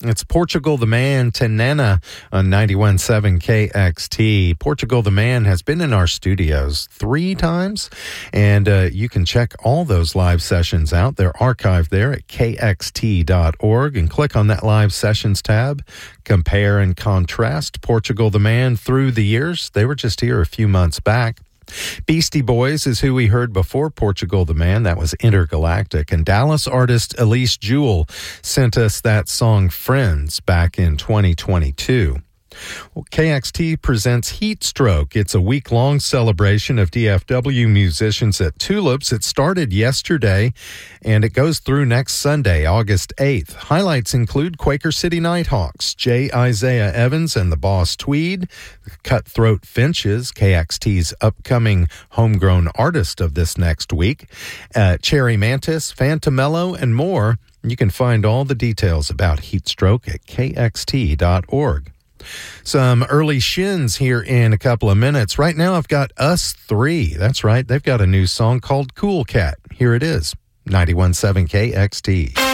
It's Portugal the Man, Tanana on 91.7 KXT. Portugal the Man has been in our studios 3 times, and you can check all those live sessions out. They're archived there at kxt.org, and click on that Live Sessions tab. Compare and contrast Portugal the Man through the years. They were just here a few months back. Beastie Boys is who we heard before Portugal the Man. That was Intergalactic. And Dallas artist Elise Jewell sent us that song Friends back in 2022. Well, KXT presents Heat Stroke. It's a week-long celebration of DFW musicians at Tulips. It started yesterday, and it goes through next Sunday, August 8th. Highlights include Quaker City Nighthawks, J. Isaiah Evans and the Boss Tweed, Cutthroat Finches, KXT's upcoming homegrown artist of this next week, Cherry Mantis, Phantomello, and more. You can find all the details about Heat Stroke at kxt.org. Some early shins here in a couple of minutes. Right now, I've got Us 3. That's right. They've got a new song called Cool Cat. Here it is, 91.7 KXT.